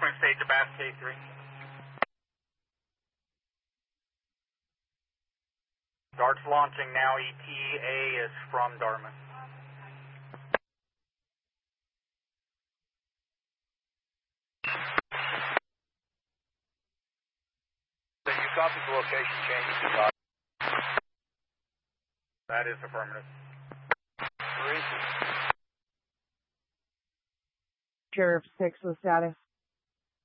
Twin stage of Bass K3. Dart's launching now. ETA is from Dartmouth. So you copy the location changes to Dartmouth? That is affirmative. Sheriff 6 with status.